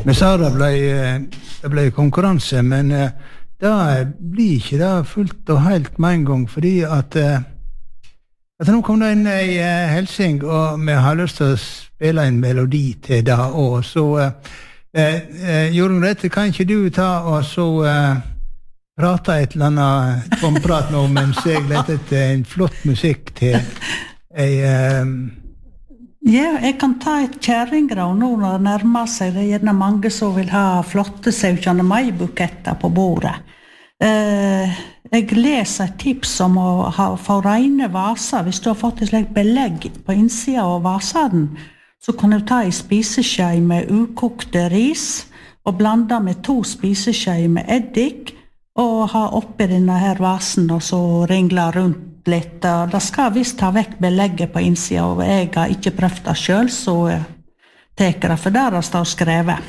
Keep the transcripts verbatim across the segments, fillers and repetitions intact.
Men sa det ble, det ble konkurranse, men det blir ikke det fullt og helt med en gang, fordi at, at nå kom det inn i Helsing, og vi har lyst til å spille en melodi til det, og så eh, eh, Jorunn Grete, kan ikke du ta og så eh, prate et eller annet tomprat nå, mens jeg leter etter en flott musikk til ei eh, Ja, jeg kan ta et kjæringrav nå når det nærmer seg. Det er gjerne mange som vil ha flotte syvogtjuende mai-buketter på bordet. Eh, jeg leser et tips om å ha, få rene vaser. Hvis du har fått et slikt belegg på innsida av vasen, så kan du ta en spiseskje med ukokte ris og blande med to spiseskjeer med eddik og ha oppi denne her vasen og så ringle rundt litt. Det skal visst ta vekk belegget på innsida, og jeg har ikke prøvd det selv, så teker det, for der det står skrevet.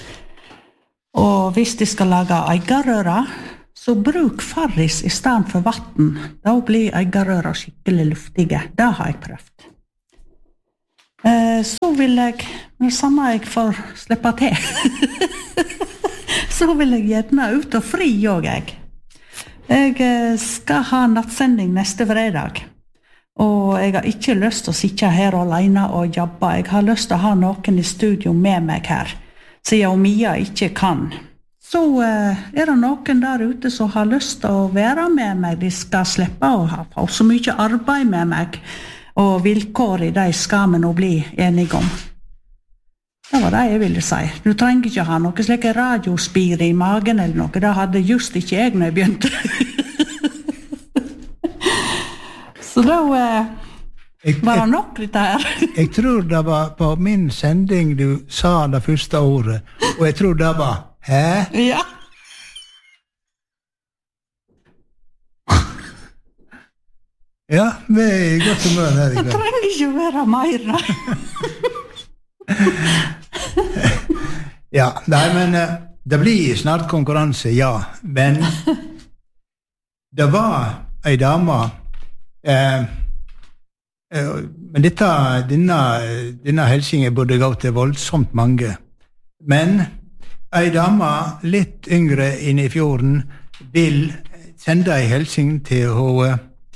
Og hvis de skal lage eggerøra, så bruk farris i stedet for vatten. Da blir eggerøra skikkelig luftige. Det har jeg prøvd. Eh, så vil jeg, når samme jeg får slippe til, så vil jeg gjerne ut og fri også, jeg. Jeg skal ha nattsending neste fredag, og jeg har ikke lyst til å sitte her alene og jobbe. Jeg har lyst til å ha noen i studio med meg her, siden Mia ikke kan. Så er det noen der ute som har lyst til å være med meg. De skal slippe å ha så mye arbeid med meg, og vilkår i de skal vi nå bli enige om. Det var det jeg ville si. Du trenger ikke ha noe slik radiospire i magen eller noe. Det hadde just ikke jeg når jeg begynte. Så da eh, var det nok litt her. Jeg tror det var på min sending du sa det første ordet, og jeg tror det var hæ? Ja. Ja, vi er godt humør her i kveld. Det trenger ikke være mer da. Ja, nei, men uh, det blir snart konkurranse, ja, men det var ei dame uh, uh, men dette, denne, denne helsingen burde gå til voldsomt mange, men ei dame litt yngre inne i fjorden vil sende ei helsing til uh,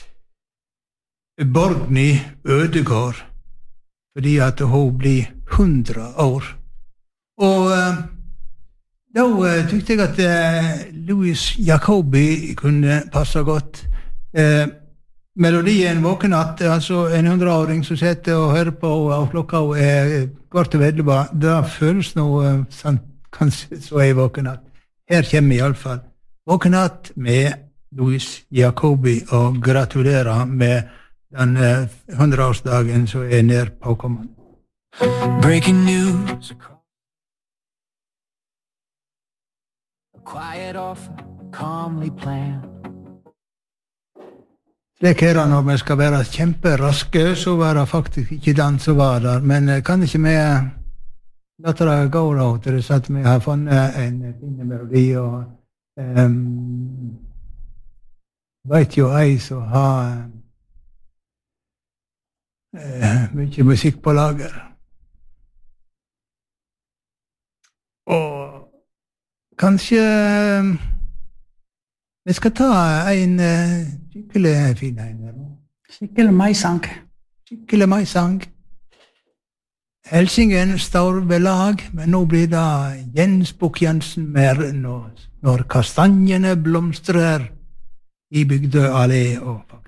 Borgny Ødegård, fordi at hun blir hundre år. Og uh, da uh, tykte jeg at uh, Louis Jacobi kunne passe godt. Uh, melodien Våkenatt, altså en hundreåring som sitter og hører på, og klokka er kvart og vedelig, da føles noe uh, sånn, kanskje så er Våkenatt. Her kommer i alle fall Våkenatt med Louis Jacobi, og gratulerer med den uh, hundreårsdagen som er nær påkommende. Breaking news. A quiet offer, calmly planned. Slik er det når vi skal være kjemperaske, så var det faktisk ikke den som var der. Men kan ikke vi la det gå da, til det at vi har funnet en fin melodi, og um, vet jo ei som har uh, mye musikk på lager. Og kanskje vi skal ta en uh, skikkelig fin en her nå. Skikkelig maisang. Skikkelig maisang. Helsingen står ved lag, men nå blir det Jens Bukk-Jensen mer når, når kastanjene blomstrer i Bygdø allé og